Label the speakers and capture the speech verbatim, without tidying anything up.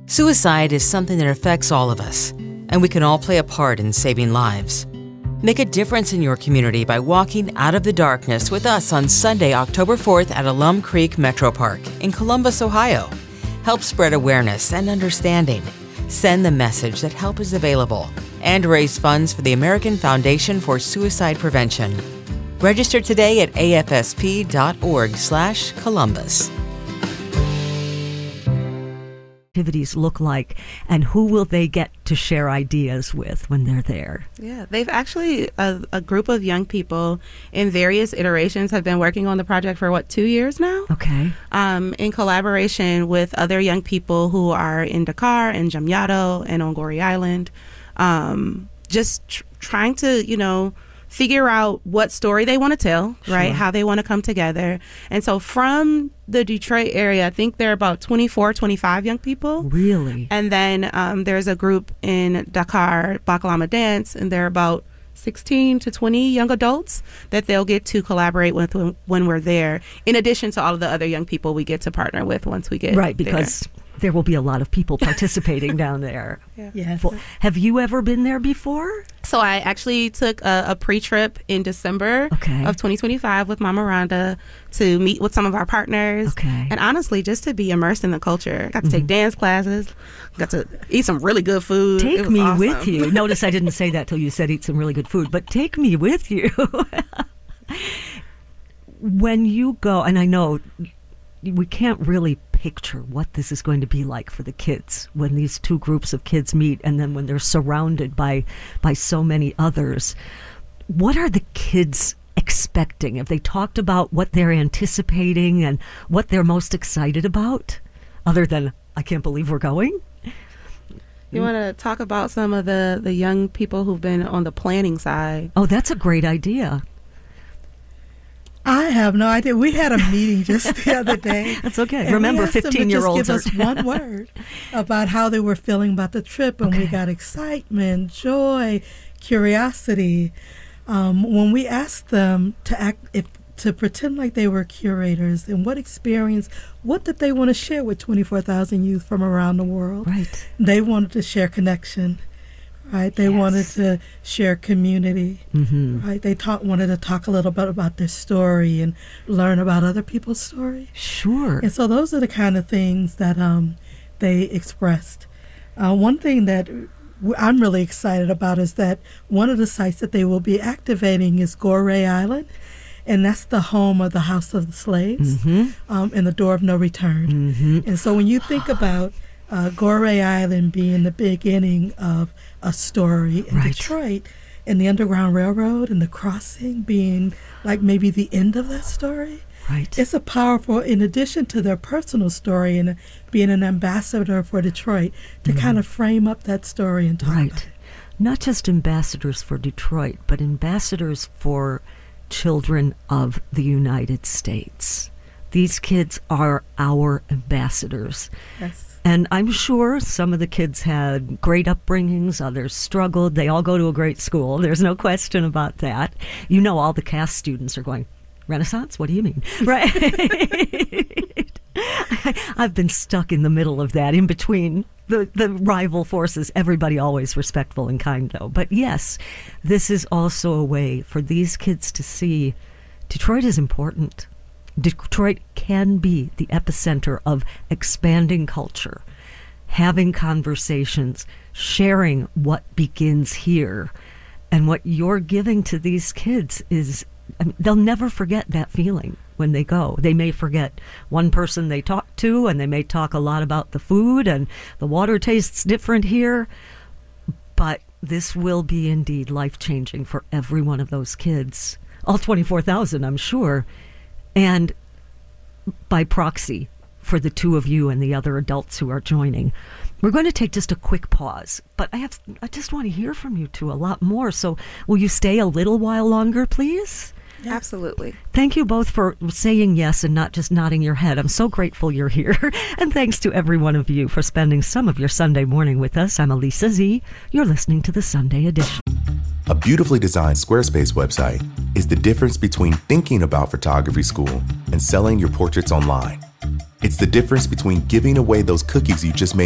Speaker 1: Suicide is something that affects all of us, and we can all play a part in saving lives. Make a difference in your community by walking out of the darkness with us on Sunday, October fourth at Alum Creek Metro Park in Columbus, Ohio. Help spread awareness and understanding. Send the message that help is available and raise funds for the American Foundation for Suicide Prevention. Register today at A F S P dot org slash Columbus.
Speaker 2: Activities look like, and who will they get to share ideas with when they're there?
Speaker 3: Yeah, they've actually, a, a group of young people in various iterations have been working on the project for, what, two years now?
Speaker 2: Okay.
Speaker 3: Um, in collaboration with other young people who are in Dakar and Jamyato and on Gorée Island, um, just tr- trying to, you know, figure out what story they want to tell,
Speaker 2: Sure.
Speaker 3: right? How they want to come together. And so from the Detroit area, I think there are about twenty-four, twenty-five young people.
Speaker 2: Really?
Speaker 3: And then um, there's a group in Dakar, Bakalama Dance, and there are about sixteen to twenty young adults that they'll get to collaborate with when, when we're there, in addition to all of the other young people we get to partner with once we get
Speaker 2: Right, because
Speaker 3: there.
Speaker 2: there will be a lot of people participating down there.
Speaker 3: Yeah.
Speaker 4: Yes.
Speaker 2: Well, have you ever been there before?
Speaker 3: So I actually took a, a pre-trip in December
Speaker 2: Okay.
Speaker 3: of twenty twenty-five with Mama Rhonda to meet with some of our partners.
Speaker 2: Okay.
Speaker 3: And honestly, just to be immersed in the culture. Got to take dance classes, got to eat some really good food. It
Speaker 2: Take
Speaker 3: was
Speaker 2: me
Speaker 3: awesome.
Speaker 2: with you. Notice I didn't say that till you said eat some really good food, but take me with you. When you go, and I know we can't really picture what this is going to be like for the kids when these two groups of kids meet, and then when they're surrounded by by so many others. What are the kids expecting? Have they talked about what they're anticipating and what they're most excited about, other than, I can't believe we're going?
Speaker 3: You want to talk about some of the, the young people who've been on the planning side?
Speaker 2: Oh, that's a great idea.
Speaker 4: I have no idea. We had a meeting just the other day.
Speaker 2: That's okay.
Speaker 4: And
Speaker 2: Remember,
Speaker 4: we asked them to
Speaker 2: fifteen-year-olds
Speaker 4: just give us one word about how they were feeling about the trip, and
Speaker 2: Okay.
Speaker 4: we got excitement, joy, curiosity. Um, when we asked them to act, if to pretend like they were curators, and what experience, what did they want to share with twenty-four thousand youth from around the world?
Speaker 2: Right.
Speaker 4: They wanted to share connection. Right, they
Speaker 2: Yes.
Speaker 4: wanted to share community.
Speaker 2: Mm-hmm.
Speaker 4: Right, they talk, wanted to talk a little bit about their story and learn about other people's story.
Speaker 2: Sure.
Speaker 4: And so those are the kind of things that um, they expressed. Uh, one thing that w- I'm really excited about is that one of the sites that they will be activating is Gorée Island, and that's the home of the House of the Slaves,
Speaker 2: Mm-hmm.
Speaker 4: um, and the Door of No Return.
Speaker 2: Mm-hmm.
Speaker 4: And so when you think about uh, Gorée Island being the beginning of a story in
Speaker 2: Right.
Speaker 4: Detroit, and the Underground Railroad and the crossing being like maybe the end of that story,
Speaker 2: Right.
Speaker 4: it's a powerful, in addition to their personal story and being an ambassador for Detroit, to kind of frame up that story and talk about
Speaker 2: Right.
Speaker 4: it.
Speaker 2: Not just ambassadors for Detroit, but ambassadors for children of the United States. These kids are our ambassadors.
Speaker 4: Yes.
Speaker 2: And I'm sure some of the kids had great upbringings, others struggled. They all go to a great school. There's no question about that. You know, all the CAST students are going, Renaissance? What do you mean? Right. I've been stuck in the middle of that, in between the, the rival forces. Everybody always respectful and kind, though. But yes, this is also a way for these kids to see Detroit is important. Detroit can be the epicenter of expanding culture, having conversations, sharing what begins here. And what you're giving to these kids is, I mean, they'll never forget that feeling when they go. They may forget one person they talked to, and they may talk a lot about the food, and the water tastes different here. But this will be indeed life-changing for every one of those kids. All twenty-four thousand, I'm sure. And by proxy, for the two of you and the other adults who are joining. We're going to take just a quick pause, but I have I just want to hear from you two a lot more. So will you stay a little while longer, please?
Speaker 3: Absolutely.
Speaker 2: Thank you both for saying yes and not just nodding your head. I'm so grateful you're here. And thanks to every one of you for spending some of your Sunday morning with us. I'm Elisa Z. You're listening to the Sunday Edition.
Speaker 5: A beautifully designed Squarespace website is the difference between thinking about photography school and selling your portraits online. It's the difference between giving away those cookies you just made